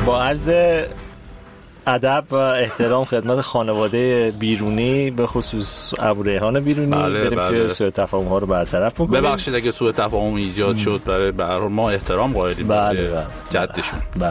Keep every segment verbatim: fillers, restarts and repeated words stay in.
با عرض ادب و احترام خدمت خانواده بیرونی به خصوص ابوریحان بیرونی، بله بریم بله. که سوء تفاهم ها رو برطرف بکنیم. ببخشید اگه سوء تفاهم ایجاد شد، برای به هر حال ما احترام قائلیم بله به جدشون. بله.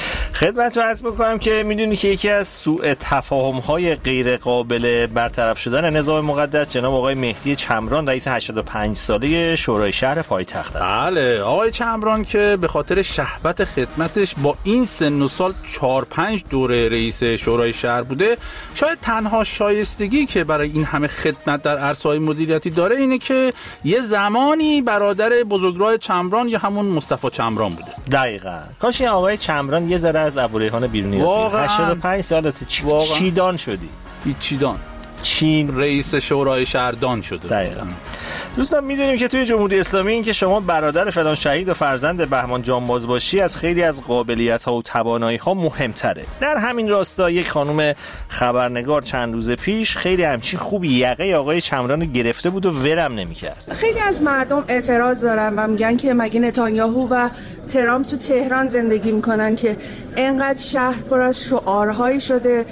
خدمت رو عرض بکنم که میدونی که یکی از سوء تفاهم های غیر قابل برطرف شدن نظام مقدس جناب آقای مهدی چمران، رئیس هشتاد و پنج ساله شورای شهر پایتخت است. بله، آقای چمران که به خاطر شهوت خدمتش با این سن و سال چهار پنج دوره رئیس شورای شهر بوده، شاید تنها شایستگی که برای این همه خدمت در عرصه‌های مدیریتی داره اینه که یه زمانی برادر بزرگراه چمران یا همون مصطفی چمران بوده. دقیقاً. کاش این آقای چمران یه ذره از ابوریحان بیرونی واقعاً هشتاد و پنج سالته چی چیدان شدی؟ هیچ چیدان. چین رئیس شورای شهردان شده. دقیقاً. دوستان میدونیم که توی جمهوری اسلامی این که شما برادر فلان شهید و فرزند بهمان جانباز باشی از خیلی از قابلیت‌ها و توانایی‌ها مهمتره. در همین راستا یک خانم خبرنگار چند روز پیش خیلی همچین خوب یقه آقای چمران گرفته بود و ورم نمی‌کرد. خیلی از مردم اعتراض دارن و میگن که مگه نتانیاهو و ترامپ تو تهران زندگی میکنن که انقدر شهر پر از شعارهایی شده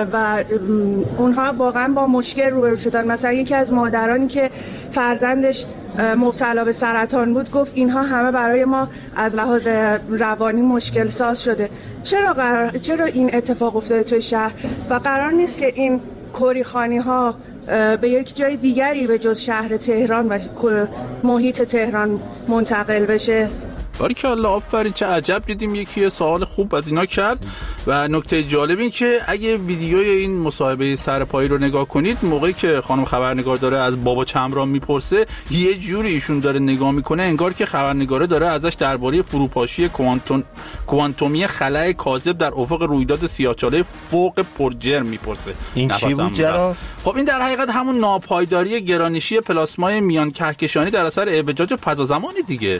و اونها واقعا با مشکل روبرو شدن. مثلا یکی از مادرانی که فرزندش مبتلا به سرطان بود گفت اینها همه برای ما از لحاظ روانی مشکل ساز شده. چرا قرار چرا این اتفاق افتاده توی شهر و قرار نیست که این کوریخانی ها به یک جای دیگری به جز شهر تهران و محیط تهران منتقل بشه؟ باریکالله، آفرین، چه عجب دیدیم یکی سوال خوب از اینا کرد. و نکته جالب این که اگه ویدیوی این مصاحبه سرپایی رو نگاه کنید، موقعی که خانم خبرنگار داره از بابا چمران میپرسه یه جوری ایشون داره نگاه میکنه انگار که خبرنگاره داره ازش درباره فروپاشی کوانتوم کوانتومی خلأ کاذب در افق رویداد سیاه‌چاله فوق پرجرم میپرسه. این چی بود جناب؟ خب این در حقیقت همون ناپایداری گرانشی پلاسمای میان کهکشانی در اثر اعوجاج فضا زمانی دیگه.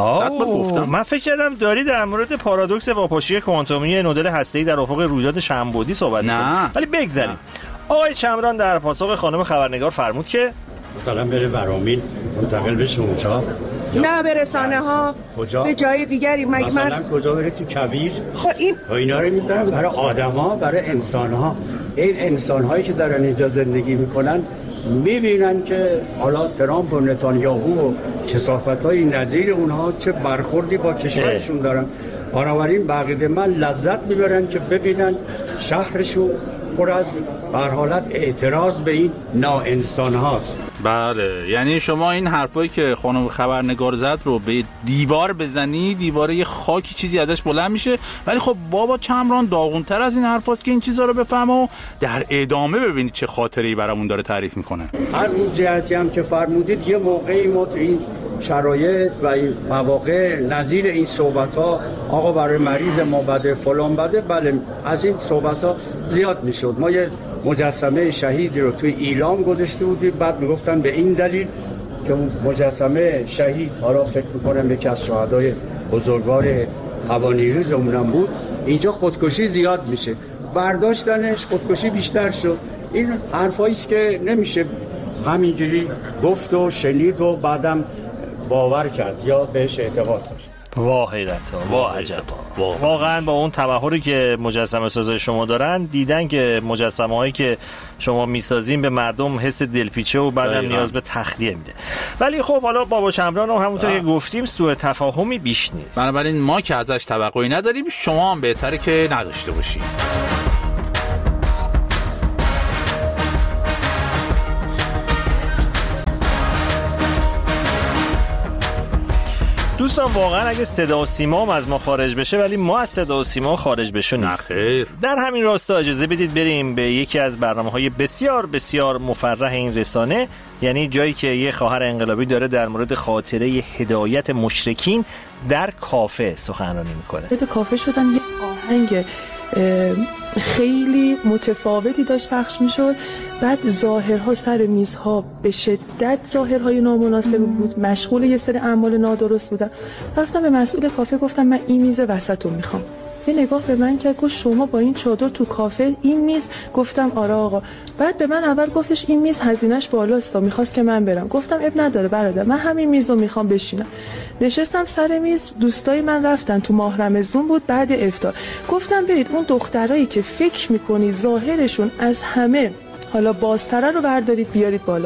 من فکر کردم داری در مورد پارادوکس واپاشی کوانتومی نودل هسته‌ای در افق رویداد شنبودی صحبت می‌کنی. ولی بگذاریم. آقای چمران در پاسخ خانم خبرنگار فرمود که مثلا بره برامین منتقل بشه اونجا، نه به رسانه ها، به جای دیگری. مگه مثلا من کجا بره؟ تو کویر. خب این و اینا رو میذارن برای آدما، برای انسان‌ها. این انسان‌هایی که دارن اینجا زندگی میکنن میبینن که حالا ترامپ و نتانیاهو و کثافت‌های نظیر اونها چه برخوردی با کشورشون دارن. بنابراین بقیده من لذت میبرن که ببینن شهرشون پر از بر حالت اعتراض به این ناانسان هاست. بله، یعنی شما این حرفایی که خانم خبرنگار زد رو به دیوار بزنی، دیواره یه خاکی چیزی ازش بلند میشه. ولی خب بابا چمران داغونتر از این حرفاست که این چیزا رو بفهمه و در ادامه ببینید چه خاطره‌ای برامون داره تعریف میکنه. هر اون جهتی هم که فرمودید یه موقعی ما تو این شرایط و این مواقع نظیر این صحبت‌ها آقا برای مریض ما بده فلان بده، بله از این صحبت‌ها زیاد میشد. ما یه مجسمه شهیدی رو توی ایلام گذاشته بودیم، بعد میگفتن به این دلیل که مجسمه شهید حالا فکر میکنم یکی از شهدای بزرگوار هوانیروزمون بود، اینجا خودکشی زیاد میشه، برداشتنش خودکشی بیشتر شد. این حرفایی است که نمیشه همینجوری گفت و شنید و بعدم باور کرد یا بهش اعتقاد داشت. واه حیرتا، واه عجبا. واقعا با اون تبحری که مجسمه سازای شما دارن دیدن که مجسمه هایی که شما میسازین به مردم حس دلپیچه و بعدم نیاز به تخلیه میده. ولی خب حالا بابا چمران هم همونطور که گفتیم سوء تفاهمی بیش نیست. بنابراین ما که ازش توقعی نداریم، شما هم بهتره که نداشته باشین. دوستان واقعا اگه صدا و سیما هم از ما خارج بشه ولی ما از صدا و سیما خارج بشه نیست. در همین راستا اجازه بدید بریم به یکی از برنامه‌های بسیار بسیار مفرح این رسانه، یعنی جایی که یه خواهر انقلابی داره در مورد خاطره هدایت مشرکین در کافه سخنرانی میکنه. تو کافه شدم یه آهنگ خیلی متفاوتی داشت پخش میشد بعد ظاهرها سر میزها به شدت ظاهرهای نامناسب بود، مشغول یه سری اعمال نادرست بودن. رفتم به مسئول کافه گفتم من این میز وسط رو میخوام. یه نگاه به من کرد گفت شما با این چادر تو کافه این میز؟ گفتم آره آقا. بعد به من اول گفتش این میز هزینه‌اش بالاست و می‌خواست که من برم. گفتم اب نداره برادر، من همین میز رو میخوام بشینم. نشستم سر میز، دوستای من رفتن تو ماه رمضان بود بعد افطار. گفتم برید اون دخترایی که فکر می‌کنی ظاهرشون از همه حالا بازتره رو بردارید بیارید بالا.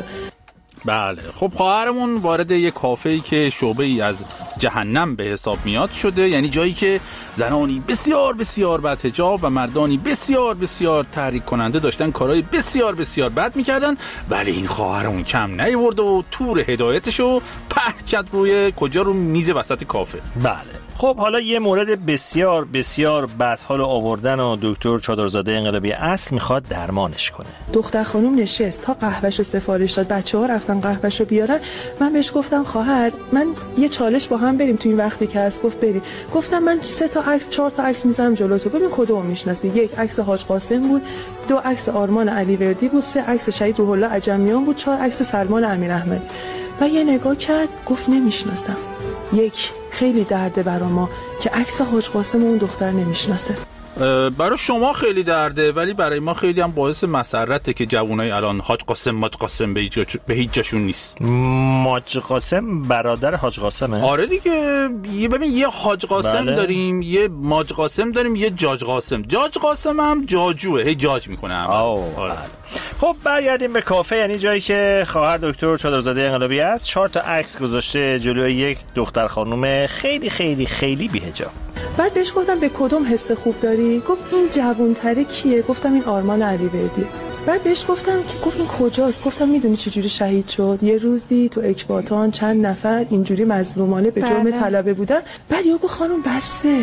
بله خب خواهرمون وارد یه کافه‌ای که شعبه‌ای از جهنم به حساب میاد شده، یعنی جایی که زنانی بسیار بسیار بد حجاب و مردانی بسیار بسیار تحریک کننده داشتن کارهای بسیار بسیار بد میکردن. ولی این خواهرمون کم نیورد و تور هدایتشو پهن کرد روی کجا؟ رو میز وسط کافه. بله خب حالا یه مورد بسیار بسیار بدحال آوردن و دکتر چادرزاده انقلابی اصل میخواد درمانش کنه. دختر خانم نشست تا قهوه‌شو سفارش داد، بچه‌ها رفتن قهوه‌شو بیارن. من بهش گفتم خواهر من یه چالش با هم بریم تو این وقتی که هست. گفت بریم. گفتم من سه تا عکس چهار تا عکس میذارم جلو تو، ببین کدومو میشناسی. یک عکس حاج قاسم بود، دو عکس آرمان علیوردی بود، سه عکس شهید روح الله عجمیان بود، چهار عکس سلمان امیراحمدی. و یه نگاه کرد گفت نمیشناسم. یک خیلی درده برا ما که عکس حاج قاسم اون دختر نمیشناسه. برای شما خیلی درده ولی برای ما خیلی هم باعث مسرته که جوانای الان حاج قاسم ماج قاسم به هیچ به هیچ جاشون نیست. ماج قاسم برادر حاج قاسمه؟ آره دیگه، یه ببین یه حاج قاسم بله. داریم، یه ماج قاسم داریم، یه جاج قاسم. جاج قاسم هم جاجوه، هی جاج میکنه هم. آره. خب برگردیم به کافه، یعنی جایی که خواهر دکتر چادرزاده انقلابی است. چهار تا عکس گذاشته جلوی یک دختر خانم خیلی خیلی خیلی بی‌حجاب. بعد بهش گفتم به کدوم حس خوب داری؟ گفت این جوان‌تره کیه؟ گفتم این آرمان علیوردی. بعد بهش گفتم که گفت این کجاست؟ گفتم میدونی چه جوری شهید شد؟ یه روزی تو اکباتان چند نفر اینجوری مظلومانه به جرم طلبه بودن. بعد یهو گفت خانم بسه،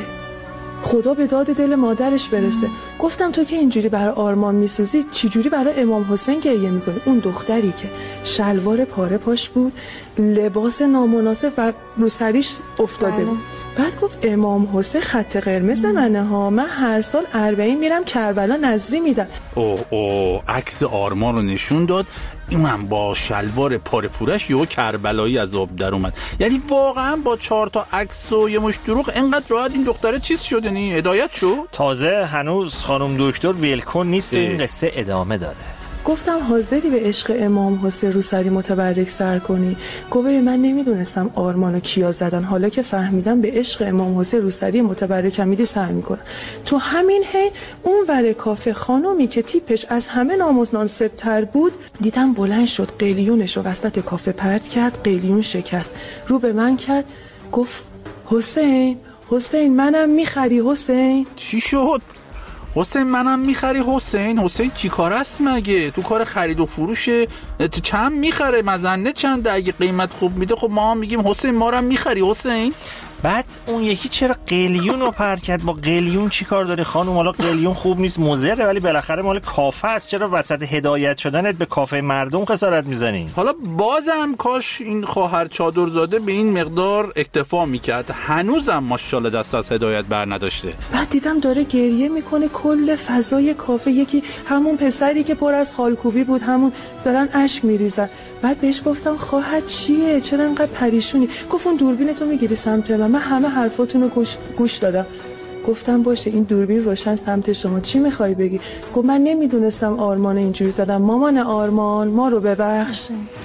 خدا به داد دل مادرش برسه. گفتم تو که اینجوری برای آرمان میسوزی چجوری برای امام حسین گریه میکنی؟ اون دختری که شلوار پاره پاش بود، لباس نامناسب و رو سریش افتاده بود. بعد گفت امام حسین خط قرمز منه ها، من هر سال اربعین میرم کربلا نظری میدم. او او عکس آرمان رو نشون داد، اونم با شلوار پاره پورش یهو کربلایی از آب در اومد. یعنی واقعا با چهار تا عکس و یه مش دروغ اینقدر راحت این دختره چیز شد؟ یعنی هدایت شد؟ تازه هنوز خانم دکتر ویلکون نیست، این قصه ادامه داره. گفتم حاضری به عشق امام حسین روسری متبرک سر کنی؟ گفت من نمیدونستم آرمانو کیا زدن، حالا که فهمیدم به عشق امام حسین روسری متبرک امیدی سر میکنم. تو همین حین اون ور کافه خانومی که تیپش از همه نامناسب‌تر بود دیدم بلند شد، قلیونش رو وسط کافه پرت کرد، قلیون شکست، رو به من کرد گفت حسین حسین منم میخری حسین؟ چی شد؟ حسین منم میخری حسین؟ حسین چی کار است مگه؟ تو کار خرید و فروشه چند میخره؟ مزنه چنده؟ اگه قیمت خوب میده خب ما هم میگیم حسین ما رو میخری حسین. بعد اون یکی چرا قلیون رو پر کرد؟ با قلیون چی کار داری خانم؟ حالا قلیون خوب نیست مضره ولی بالاخره مال کافه است، چرا وسط هدایت شدنت به کافه مردم خسارت میزنی؟ حالا بازم کاش این خواهر چادرزاده به این مقدار اکتفا میکرد، هنوزم ماشاءالله دست از هدایت بر نداشته. بعد دیدم داره گریه میکنه، کل فضای کافه یکی همون پسری که پر از خالکوبی بود همون دارن اشک میریزن. بعد بهش گفتم خواهر چیه؟ چرا انقدر پریشونی؟ گفت اون دوربینتو میگیری سمت من، من همه حرفاتونو گوش, گوش دادم. گفتم باشه این دوربین روشن سمت شما، چی میخوای بگی؟ گفت من نمیدونستم آرمان اینجوری زدم، مامان آرمان ما رو ببخش.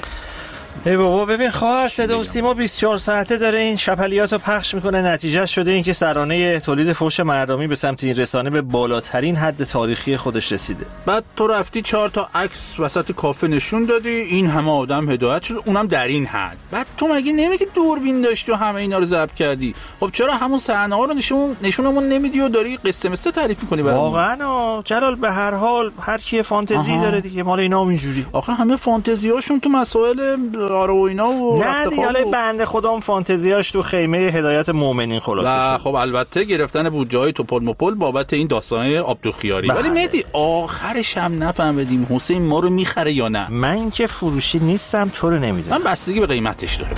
ای بابا ببین خواهر صدا و سیما بیست و چهار ساعته داره این شپلیاتو پخش میکنه، نتیجه شده این که سرانه تولید فحش مردمی به سمت این رسانه به بالاترین حد تاریخی خودش رسیده. بعد تو رفتی چهار تا عکس وسط کافه نشون دادی، این همه آدم هدایت شد، اونم در این حد. بعد تو مگه نمیگی دوربین داشتی و همه اینا رو ضبط کردی؟ خب چرا همون صحنه ها رو نشون نشونمون نمیدی و داری قصه مثه تعریف میکنی برامون؟ واقعا جلال به هر حال هر کی فانتزی آها. داره دیگه، مال اینا هم اینجوری. آخه همه فانتزیاشون تو مسائل آره و اینا و نه دیگه، حالا بنده خودم فانتزیاش تو خیمه هدایت مومنین خلاصه شد. خب البته گرفتن بودجه‌های توپل مپل بابت این داستانه عبدالخیاری. ولی مهدی آخرش هم نفهمیدیم حسین ما رو میخره یا نه. من که فروشی نیستم، تو رو نمیدونم. من بستگی به قیمتش داره.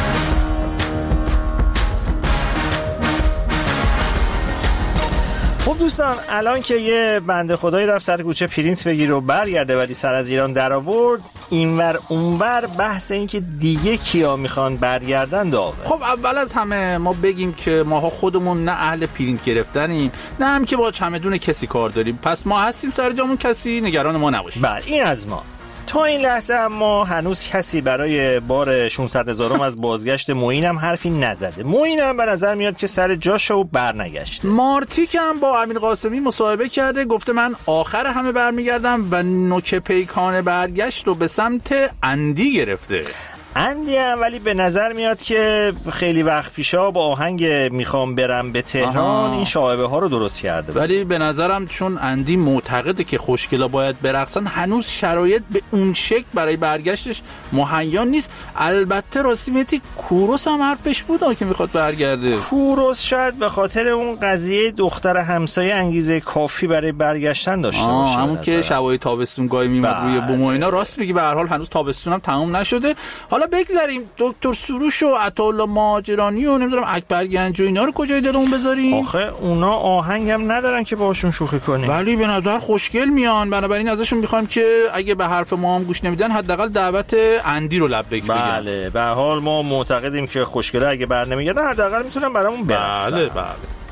خب خب دوستان، الان که یه بنده خدایی رفت سر کوچه پرینت بگیر و برگرده ولی سر از ایران در آورد، اینور اونور بحث این که دیگه کیا میخوان برگردن داغه. خب اول از همه ما بگیم که ماها خودمون نه اهل پرینت گرفتنیم، نه هم که با چمدون کسی کار داریم، پس ما هستیم سر جامون، کسی نگران ما نباشه. بله این از ما. تا این لحظه اما هنوز کسی برای بار ششصد هزارم از بازگشت معین هم حرفی نزده. معین هم به نظر میاد که سر جاشه و برنگشته. مارتیک هم با امین قاسمی مصاحبه کرده، گفته من آخر همه برمیگردم و نوک پیکان برگشت رو به سمت اندی گرفته. اندی هم ولی به نظر میاد که خیلی وقت پیشا با آهنگ میخوام برم به تهران آها. این شایبه ها رو درست کرده. ولی به نظرم چون اندی معتقده که خوشگلا باید برقصن، هنوز شرایط به اون شکل برای برگشتش مهیا نیست. البته راستی میتی کوروس هم حرفش بود که میخواد برگرده. کوروس شاید به خاطر اون قضیه دختر همسایه انگیزه کافی برای برگشتن داشته باشه، همون که شبای تابستون گاهی میمد روی بوم و اینا. راست میگی، به هر حال هنوز تابستون هم تموم نشده. حالا بگذاریم دکتر سروش و عطاالله مهاجرانی و نمیدونم اکبر گنج و اینا رو کجای دلمون بذاریم؟ آخه اونا آهنگ هم ندارن که باشون شوخی کنیم، ولی به نظر خوشگل میان. بنابراین ازشون میخوایم که اگه به حرف ما هم گوش نمیدن حداقل دعوت اندی رو لبیک بگن. بله به حال ما معتقدیم که خوشگله اگه بر نمیگردن حداقل میتونن برامون برقصن. بله بله.